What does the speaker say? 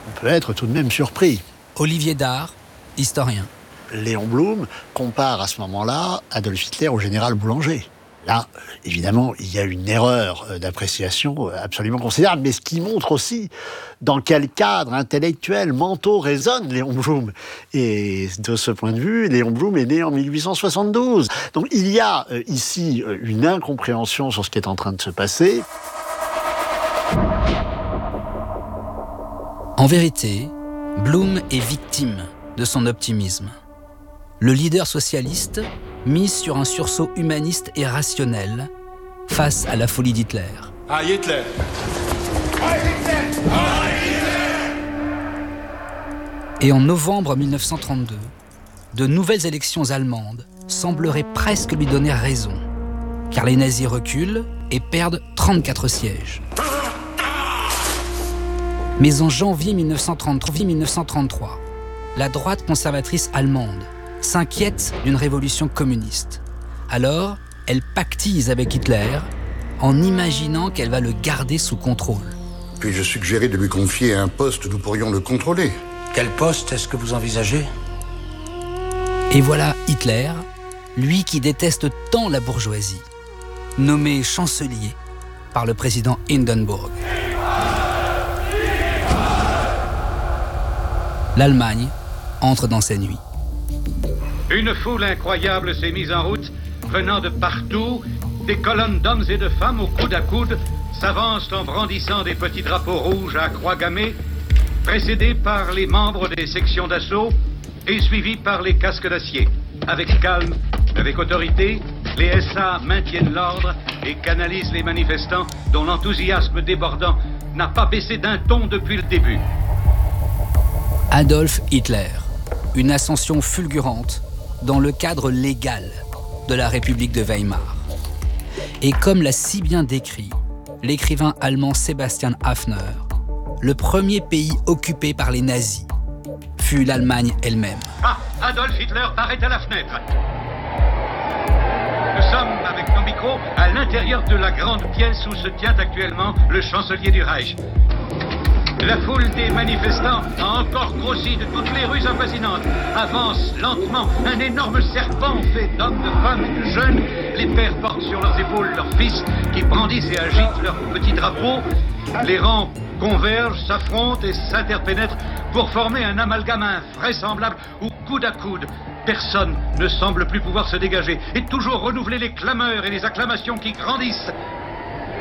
on peut être tout de même surpris. Olivier Dard, historien. Léon Blum compare à ce moment-là Adolf Hitler au général Boulanger. Là, évidemment, il y a une erreur d'appréciation absolument considérable, mais ce qui montre aussi dans quel cadre intellectuel, mentaux résonne Léon Blum. Et de ce point de vue, Léon Blum est né en 1872. Donc il y a ici une incompréhension sur ce qui est en train de se passer. En vérité, Blum est victime de son optimisme. Le leader socialiste mise sur un sursaut humaniste et rationnel face à la folie d'Hitler. Ah, Hitler! Et en novembre 1932, de nouvelles élections allemandes sembleraient presque lui donner raison, car les nazis reculent et perdent 34 sièges. Mais en janvier 1933, la droite conservatrice allemande s'inquiète d'une révolution communiste. Alors, elle pactise avec Hitler en imaginant qu'elle va le garder sous contrôle. Puis-je suggérer de lui confier un poste où nous pourrions le contrôler? Quel poste est-ce que vous envisagez? Et voilà Hitler, lui qui déteste tant la bourgeoisie, nommé chancelier par le président Hindenburg. L'Allemagne entre dans ses nuits. Une foule incroyable s'est mise en route, venant de partout. Des colonnes d'hommes et de femmes au coude à coude s'avancent en brandissant des petits drapeaux rouges à croix gammée, précédés par les membres des sections d'assaut et suivis par les casques d'acier. Avec calme, avec autorité, les SA maintiennent l'ordre et canalisent les manifestants dont l'enthousiasme débordant n'a pas baissé d'un ton depuis le début. Adolf Hitler, une ascension fulgurante dans le cadre légal de la République de Weimar. Et comme l'a si bien décrit l'écrivain allemand Sebastian Haffner, le premier pays occupé par les nazis fut l'Allemagne elle-même. Ah, Adolf Hitler paraît à la fenêtre. Nous sommes, avec nos micros, à l'intérieur de la grande pièce où se tient actuellement le chancelier du Reich. La foule des manifestants a encore grossi de toutes les rues avoisinantes. Avance lentement un énorme serpent fait d'hommes, de femmes et de jeunes. Les pères portent sur leurs épaules leurs fils qui brandissent et agitent leurs petits drapeaux. Les rangs convergent, s'affrontent et s'interpénètrent pour former un amalgame invraisemblable où, coude à coude, personne ne semble plus pouvoir se dégager et toujours renouveler les clameurs et les acclamations qui grandissent